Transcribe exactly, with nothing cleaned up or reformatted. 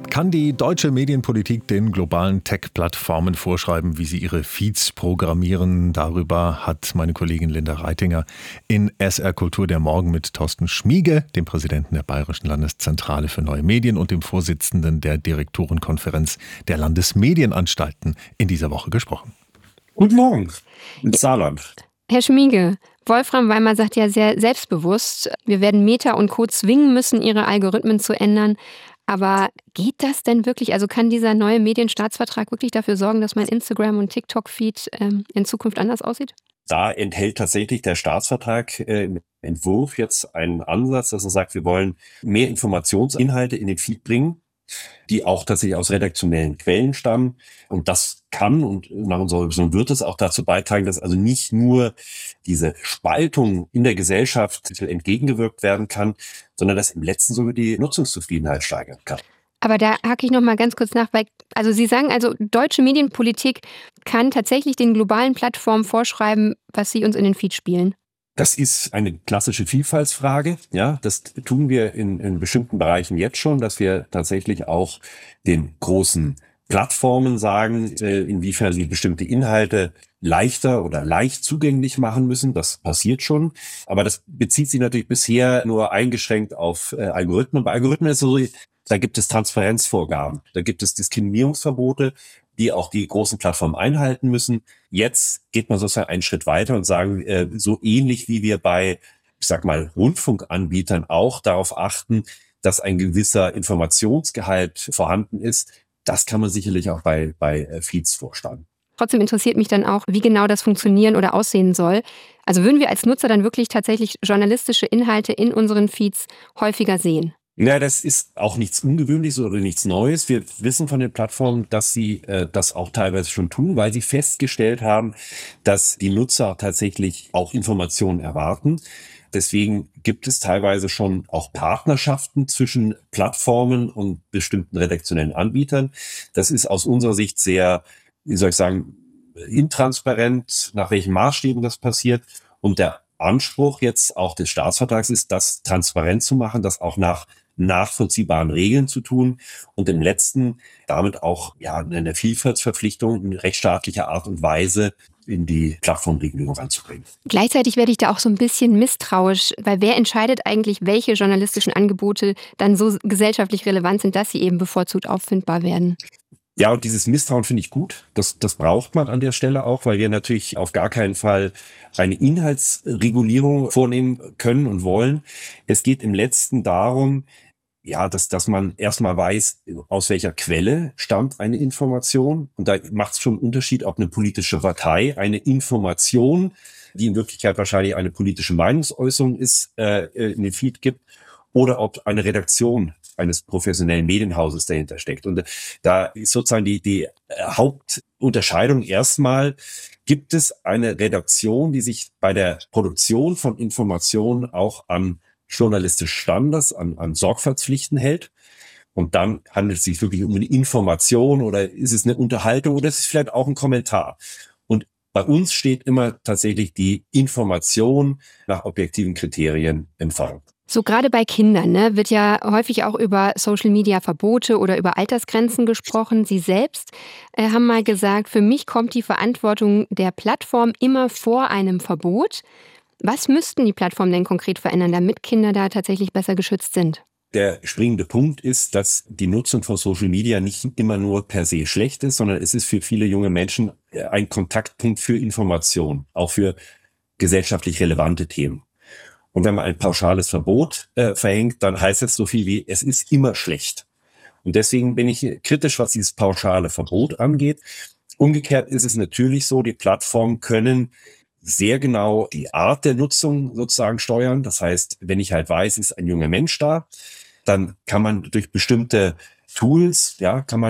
Kann die deutsche Medienpolitik den globalen Tech-Plattformen vorschreiben, wie sie ihre Feeds programmieren? Darüber hat meine Kollegin Linda Reitinger in S R Kultur der Morgen mit Thorsten Schmiege, dem Präsidenten der Bayerischen Landeszentrale für neue Medien und dem Vorsitzenden der Direktorenkonferenz der Landesmedienanstalten, in dieser Woche gesprochen. Guten Morgen ins Saarland. Herr Schmiege, Wolfram Weimer sagt ja sehr selbstbewusst, wir werden Meta und Co. zwingen müssen, ihre Algorithmen zu ändern. Aber geht das denn wirklich? Also kann dieser neue Medienstaatsvertrag wirklich dafür sorgen, dass mein Instagram- und TikTok-Feed ähm, in Zukunft anders aussieht? Da enthält tatsächlich der Staatsvertrag äh, im Entwurf jetzt einen Ansatz, dass er sagt, wir wollen mehr Informationsinhalte in den Feed bringen, die auch tatsächlich aus redaktionellen Quellen stammen. Und das kann und nach unserer Vision wird es auch dazu beitragen, dass also nicht nur diese Spaltung in der Gesellschaft entgegengewirkt werden kann, sondern dass im letzten sogar die Nutzungszufriedenheit steigern kann. Aber da hake ich noch mal ganz kurz nach, weil also Sie sagen also, deutsche Medienpolitik kann tatsächlich den globalen Plattformen vorschreiben, was sie uns in den Feed spielen. Das ist eine klassische Vielfaltsfrage. Ja, das tun wir in, in bestimmten Bereichen jetzt schon, dass wir tatsächlich auch den großen Plattformen sagen, äh, inwiefern sie bestimmte Inhalte leichter oder leicht zugänglich machen müssen. Das passiert schon. Aber das bezieht sich natürlich bisher nur eingeschränkt auf äh, Algorithmen. Bei Algorithmen ist es so, da gibt es Transparenzvorgaben, da gibt es Diskriminierungsverbote, die auch die großen Plattformen einhalten müssen. Jetzt geht man sozusagen einen Schritt weiter und sagen, äh, so ähnlich wie wir bei, ich sag mal, Rundfunkanbietern auch darauf achten, dass ein gewisser Informationsgehalt vorhanden ist. Das kann man sicherlich auch bei, bei äh, Feeds vorschlagen. Trotzdem interessiert mich dann auch, wie genau das funktionieren oder aussehen soll. Also würden wir als Nutzer dann wirklich tatsächlich journalistische Inhalte in unseren Feeds häufiger sehen? Ja, das ist auch nichts Ungewöhnliches oder nichts Neues. Wir wissen von den Plattformen, dass sie äh, das auch teilweise schon tun, weil sie festgestellt haben, dass die Nutzer tatsächlich auch Informationen erwarten. Deswegen gibt es teilweise schon auch Partnerschaften zwischen Plattformen und bestimmten redaktionellen Anbietern. Das ist aus unserer Sicht sehr, wie soll ich sagen, intransparent, nach welchen Maßstäben das passiert. Und der Anspruch jetzt auch des Staatsvertrags ist, das transparent zu machen, das auch nach nachvollziehbaren Regeln zu tun und im letzten damit auch ja eine Vielfaltsverpflichtung in rechtsstaatlicher Art und Weise in die Plattformregulierung ranzubringen. Gleichzeitig werde ich da auch so ein bisschen misstrauisch, weil wer entscheidet eigentlich, welche journalistischen Angebote dann so gesellschaftlich relevant sind, dass sie eben bevorzugt auffindbar werden? Ja, und dieses Misstrauen finde ich gut. Das, das braucht man an der Stelle auch, weil wir natürlich auf gar keinen Fall eine Inhaltsregulierung vornehmen können und wollen. Es geht im Letzten darum, ja, dass, dass man erstmal weiß, aus welcher Quelle stammt eine Information. Und da macht es schon einen Unterschied, ob eine politische Partei eine Information, die in Wirklichkeit wahrscheinlich eine politische Meinungsäußerung ist, äh, in den Feed gibt, oder ob eine Redaktion eines professionellen Medienhauses dahinter steckt. Und da ist sozusagen die, die Hauptunterscheidung erstmal, gibt es eine Redaktion, die sich bei der Produktion von Informationen auch an journalistische Standards, an, an Sorgfaltspflichten hält. Und dann handelt es sich wirklich um eine Information oder ist es eine Unterhaltung oder ist es vielleicht auch ein Kommentar. Und bei uns steht immer tatsächlich die Information nach objektiven Kriterien im Vordergrund. So gerade bei Kindern, ne, wird ja häufig auch über Social-Media-Verbote oder über Altersgrenzen gesprochen. Sie selbst äh, haben mal gesagt, für mich kommt die Verantwortung der Plattform immer vor einem Verbot. Was müssten die Plattformen denn konkret verändern, damit Kinder da tatsächlich besser geschützt sind? Der springende Punkt ist, dass die Nutzung von Social Media nicht immer nur per se schlecht ist, sondern es ist für viele junge Menschen ein Kontaktpunkt für Information, auch für gesellschaftlich relevante Themen. Und wenn man ein pauschales Verbot äh, verhängt, dann heißt es so viel wie, es ist immer schlecht. Und deswegen bin ich kritisch, was dieses pauschale Verbot angeht. Umgekehrt ist es natürlich so, die Plattformen können sehr genau die Art der Nutzung sozusagen steuern. Das heißt, wenn ich halt weiß, ist ein junger Mensch da, dann kann man durch bestimmte Tools, ja, kann man